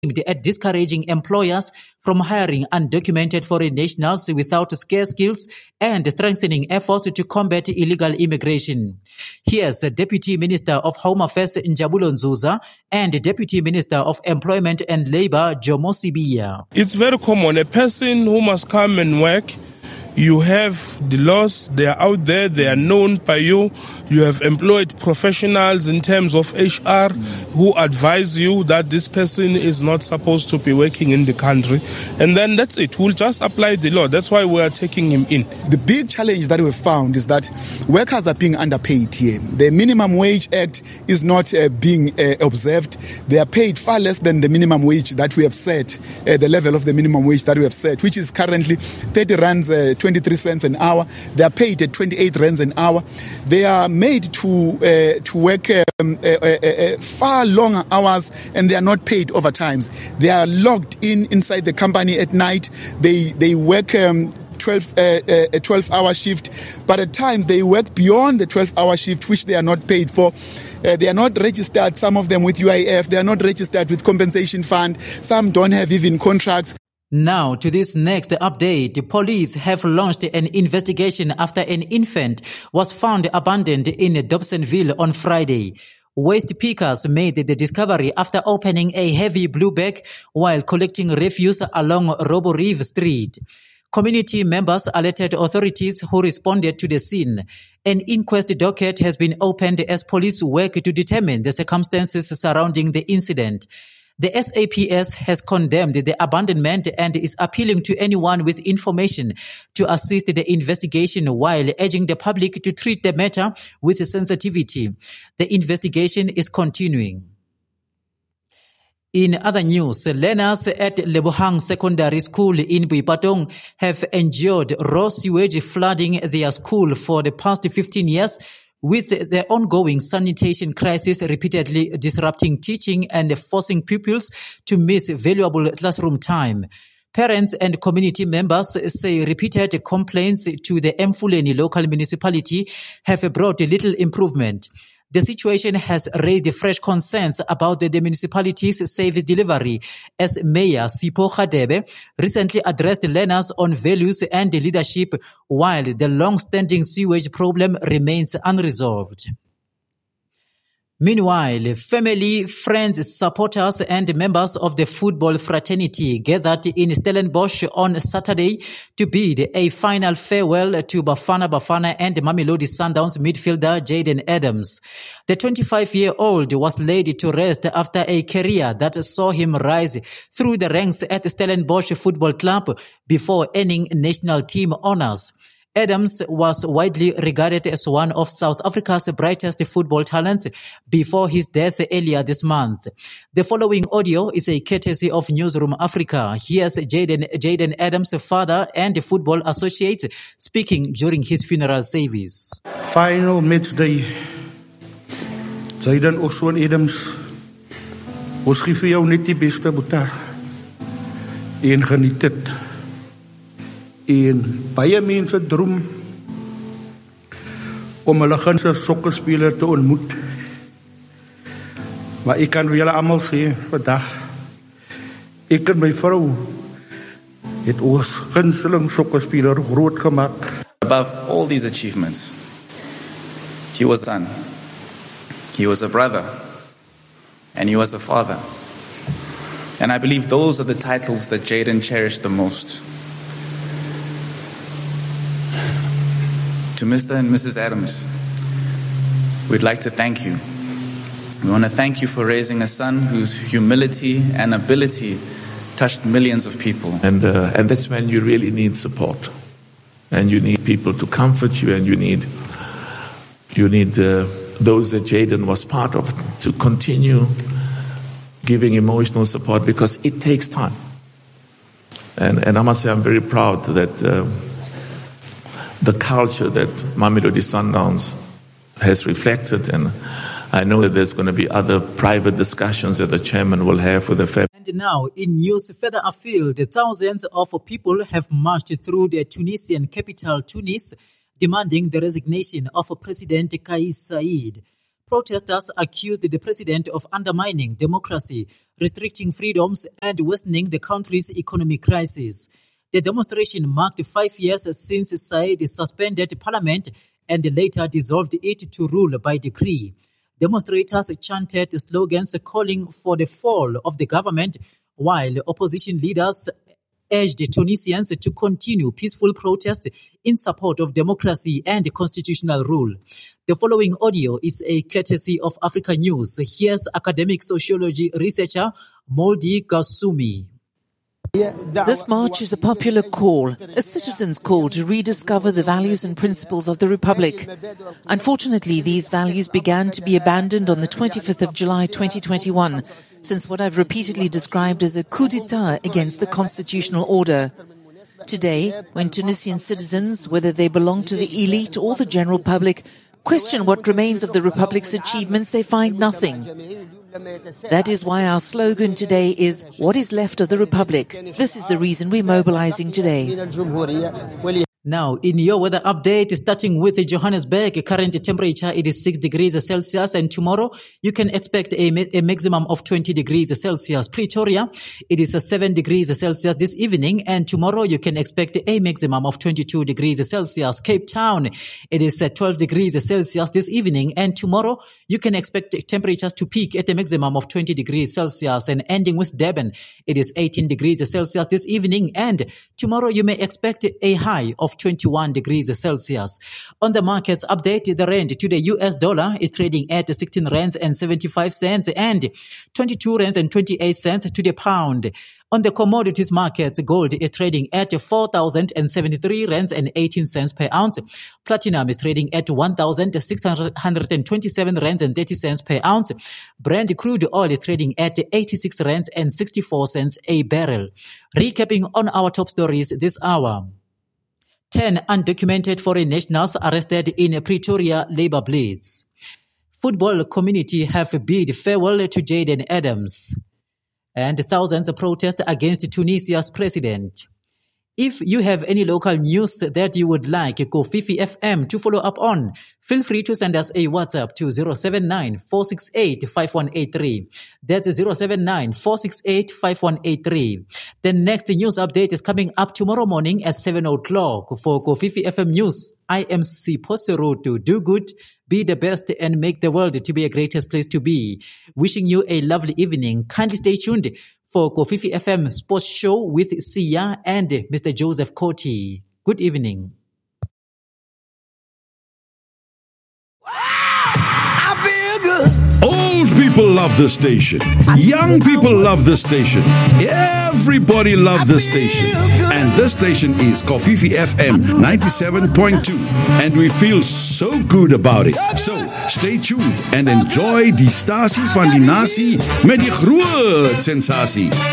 aimed at discouraging employers from hiring undocumented foreign nationals without scarce skills and strengthening efforts to combat illegal immigration. Here's Deputy Minister of Home Affairs Njabulo Nzuza and Deputy Minister of Employment and Labour Jomo Sibiya. It's very common. A person who must come and work, you have the laws, they are out there, they are known by you. You have employed professionals in terms of HR who advise you that this person is not supposed to be working in the country. And then that's it. We'll just apply the law. That's why we are taking him in. The big challenge that we've found is that workers are being underpaid here. The Minimum Wage Act is not being observed. They are paid far less than the minimum wage that we have set, the level of the minimum wage that we have set, which is currently 30 rands, 23 cents an hour. They are paid at 28 rands an hour. They are made to work far longer hours, and they are not paid overtimes. They are logged inside the company at night. They work a 12-hour shift, but at times they work beyond the 12-hour shift, which they are not paid for. They are not registered, some of them with UIF. They are not registered with compensation fund. Some don't have even contracts. Now to this next update, police have launched an investigation after an infant was found abandoned in Dobsonville on Friday. Waste pickers made the discovery after opening a heavy blue bag while collecting refuse along Roborive Street. Community members alerted authorities who responded to the scene. An inquest docket has been opened as police work to determine the circumstances surrounding the incident. The SAPS has condemned the abandonment and is appealing to anyone with information to assist the investigation while urging the public to treat the matter with sensitivity. The investigation is continuing. In other news, learners at Lebohang Secondary School in Boipatong have endured raw sewage flooding their school for the past 15 years, with the ongoing sanitation crisis repeatedly disrupting teaching and forcing pupils to miss valuable classroom time. Parents and community members say repeated complaints to the Mfuleni local municipality have brought little improvement. The situation has raised fresh concerns about the municipality's service delivery, as Mayor Sipho Khadebe recently addressed learners on values and leadership, while the long-standing sewage problem remains unresolved. Meanwhile, family, friends, supporters and members of the football fraternity gathered in Stellenbosch on Saturday to bid a final farewell to Bafana and Mamelodi Sundowns midfielder Jayden Adams. The 25-year-old was laid to rest after a career that saw him rise through the ranks at Stellenbosch Football Club before earning national team honours. Adams was widely regarded as one of South Africa's brightest football talents before his death earlier this month. The following audio is a courtesy of Newsroom Africa. Here's Jayden Adams' father and football associates speaking during his funeral service. Final match day. Jayden Oswald Adams. Ons gee vir jou net die beste, boeta. En geniet dit. En baie mense droom om hulle gunsteling sokkerspeler te ontmoet. Maar ek kan vir julle almal sê vandag, ek en my vrou het ons gunsteling sokkerspeler groot gemaak. Above all these achievements, he was a son, he was a brother, and he was a father. And I believe those are the titles that Jayden cherished the most. To Mr. and Mrs. Adams, we'd like to thank you. We want to thank you for raising a son whose humility and ability touched millions of people. And that's when you really need support. And you need people to comfort you, and you need those that Jayden was part of to continue giving emotional support, because it takes time. And I must say I'm very proud that the culture that Mamelodi Sundowns has reflected, and I know that there's going to be other private discussions that the chairman will have with the family. And now, in news further afield, thousands of people have marched through the Tunisian capital, Tunis, demanding the resignation of President Kais Saied. Protesters accused the president of undermining democracy, restricting freedoms, and worsening the country's economic crisis. The demonstration marked 5 years since Said suspended parliament and later dissolved it to rule by decree. Demonstrators chanted slogans calling for the fall of the government, while opposition leaders urged Tunisians to continue peaceful protests in support of democracy and constitutional rule. The following audio is a courtesy of Africa News. Here's academic sociology researcher Moldi Gasumi. This march is a popular call, a citizen's call to rediscover the values and principles of the Republic. Unfortunately, these values began to be abandoned on the 25th of July 2021, since what I've repeatedly described as a coup d'etat against the constitutional order. Today, when Tunisian citizens, whether they belong to the elite or the general public, question what remains of the Republic's achievements, they find nothing. That is why our slogan today is, "What is left of the Republic?" This is the reason we're mobilizing today. Now, in your weather update, starting with Johannesburg, current temperature, it is 6 degrees Celsius, and tomorrow you can expect a maximum of 20 degrees Celsius. Pretoria, it is 7 degrees Celsius this evening, and tomorrow you can expect a maximum of 22 degrees Celsius. Cape Town, it is 12 degrees Celsius this evening, and tomorrow you can expect temperatures to peak at a maximum of 20 degrees Celsius. And ending with Durban, it is 18 degrees Celsius this evening, and tomorrow you may expect a high of 21 degrees Celsius. On the markets update, the rand to the US dollar is trading at 16 rands and 75 cents and 22 rands and 28 cents to the pound. On the commodities market, gold is trading at 4,073 rands and 18 cents per ounce. Platinum is trading at 1,627 rands and 30 cents per ounce. Brent crude oil is trading at 86 rands and 64 cents a barrel. Recapping on our top stories this hour. 10 undocumented foreign nationals arrested in Pretoria labor blitz. Football community have bid farewell to Jaden Adams. And thousands protest against Tunisia's president. If you have any local news that you would like Kofifi FM to follow up on, feel free to send us a WhatsApp to 079-468-5183. That's 079-468-5183. The next news update is coming up tomorrow morning at 7 o'clock. For Kofifi FM News, I am Sipho Serutu. Do good, be the best, and make the world to be a greatest place to be. Wishing you a lovely evening. Kindly stay tuned for Kofifi FM Sports Show with Sia and Mr. Joseph Koti. Good evening. I feel good. Old people love this station. Young people love this station. Everybody loves this station. And this station is Kofifi FM 97.2. And we feel so good about it. So stay tuned and enjoy die stasie van die nasie met die groot sensasie.